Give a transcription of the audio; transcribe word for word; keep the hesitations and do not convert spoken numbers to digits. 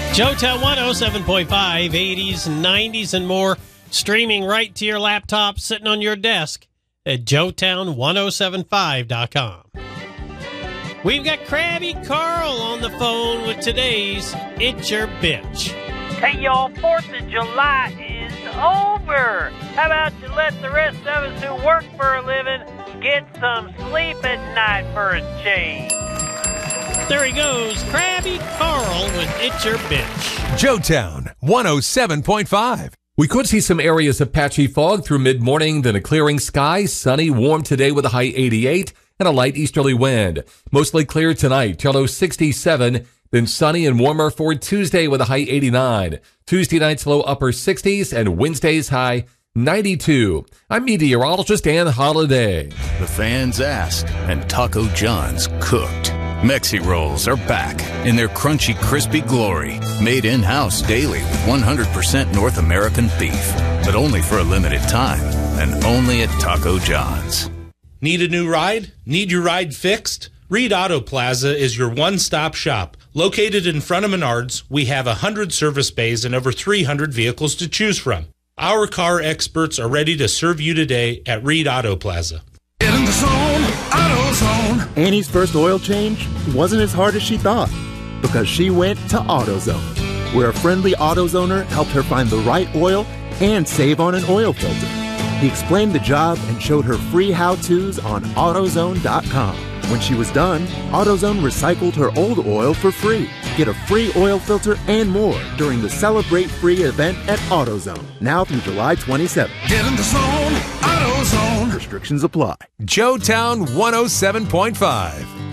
Joetown one oh seven point five, eighties, nineties, and more. Streaming right to your laptop, sitting on your desk at joetown ten seventy-five dot com. We've got Krabby Carl on the phone with today's It's Your Bitch. Hey, y'all, fourth of July is over. How about you let the rest of us who work for a living get some sleep at night for a change? There he goes, Krabby Carl with It's Your Bitch. Joetown one oh seven point five. We could see some areas of patchy fog through mid-morning, then a clearing sky, sunny, warm today with a high eighty-eight, and a light easterly wind. Mostly clear tonight till low sixty-seven, then sunny and warmer for Tuesday with a high eighty-nine. Tuesday night's low upper sixties, and Wednesday's high ninety-two. I'm meteorologist Ann Holiday. The fans asked, and Taco John's cooked. Mexi Rolls are back in their crunchy, crispy glory. Made in-house daily with one hundred percent North American beef. But only for a limited time, and only at Taco John's. Need a new ride? Need your ride fixed? Reed Auto Plaza is your one-stop shop. Located in front of Menards, we have one hundred service bays and over three hundred vehicles to choose from. Our car experts are ready to serve you today at Reed Auto Plaza. Get in the zone, AutoZone. Annie's first oil change wasn't as hard as she thought because she went to AutoZone, where a friendly AutoZoner helped her find the right oil and save on an oil filter. He explained the job and showed her free how-tos on AutoZone dot com. When she was done, AutoZone recycled her old oil for free. Get a free oil filter and more during the Celebrate Free event at AutoZone, now through July twenty-seventh. Get in the zone, AutoZone. Restrictions apply. Joetown one oh seven point five.